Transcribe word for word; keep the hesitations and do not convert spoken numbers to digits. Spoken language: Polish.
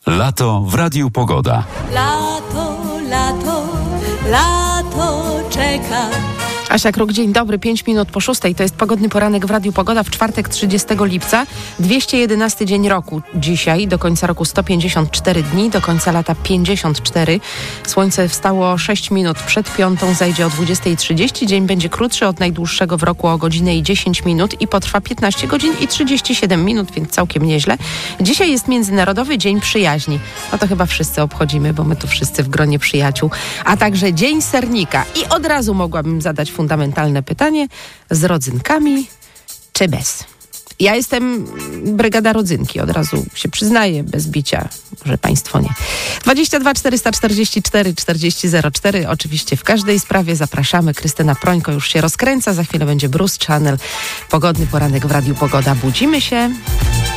Lato w Radiu Pogoda. Lato, lato, lato czeka. Asia Kruk, dzień dobry, pięć minut po szóstej. To jest pogodny poranek w Radiu Pogoda w czwartek trzydziestego lipca. dwieście jedenasty dzień roku dzisiaj, do końca roku sto pięćdziesiąt cztery dni, do końca lata pięćdziesiąt cztery. Słońce wstało sześć minut przed piątą, zajdzie o dwudziestej trzydzieści. Dzień będzie krótszy od najdłuższego w roku o godzinę i dziesięć minut i potrwa piętnaście godzin i trzydzieści siedem minut, więc całkiem nieźle. Dzisiaj jest Międzynarodowy Dzień Przyjaźni. No to chyba wszyscy obchodzimy, bo my tu wszyscy w gronie przyjaciół. A także Dzień Sernika. I od razu mogłabym zadać fundamentalne pytanie, z rodzynkami czy bez? Ja jestem brygada rodzynki, od razu się przyznaję, bez bicia, może państwo nie. dwadzieścia dwa czterysta czterdzieści cztery czterdzieści zero cztery, oczywiście w każdej sprawie zapraszamy. Krystyna Prońko już się rozkręca, za chwilę będzie Bruce Channel. Pogodny poranek w Radiu Pogoda. Budzimy się.